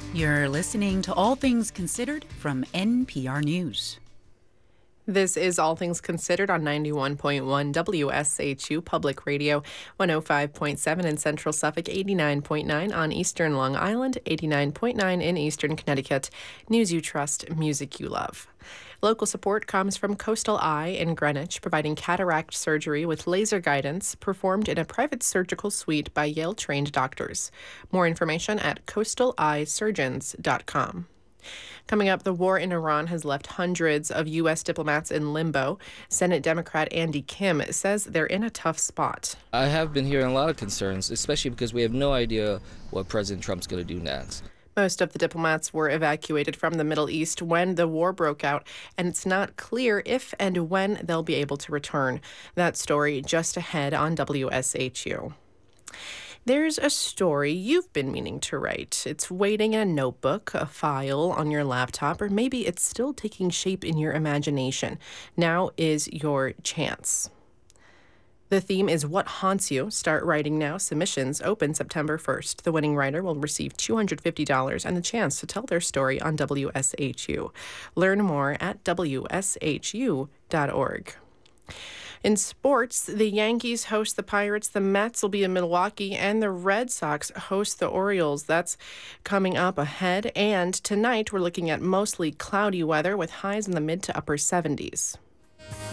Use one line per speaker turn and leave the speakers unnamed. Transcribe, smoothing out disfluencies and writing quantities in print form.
You're listening to All Things Considered from NPR News.
This is All Things Considered on 91.1 WSHU Public Radio, 105.7 in Central Suffolk, 89.9 on Eastern Long Island, 89.9 in Eastern Connecticut. News you trust, music you love. Local support comes from Coastal Eye in Greenwich, providing cataract surgery with laser guidance performed in a private surgical suite by Yale-trained doctors. More information at coastaleyesurgeons.com. Coming up, the war in Iran has left hundreds of U.S. diplomats in limbo. Senate Democrat Andy Kim says they're in a tough spot.
I have been hearing a lot of concerns, especially because we have no idea what President Trump's going to do next.
Most of the diplomats were evacuated from the Middle East when the war broke out, and it's not clear if and when they'll be able to return. That story just ahead on WSHU. There's a story you've been meaning to write. It's waiting in a notebook, a file on your laptop, or maybe it's still taking shape in your imagination. Now is your chance. The theme is What Haunts You. Start writing now. Submissions open September 1st. The winning writer will receive $250 and the chance to tell their story on WSHU. Learn more at WSHU.org. In sports, the Yankees host the Pirates, the Mets will be in Milwaukee, and the Red Sox host the Orioles. That's coming up ahead. And tonight, we're looking at mostly cloudy weather with highs in the mid to upper 70s.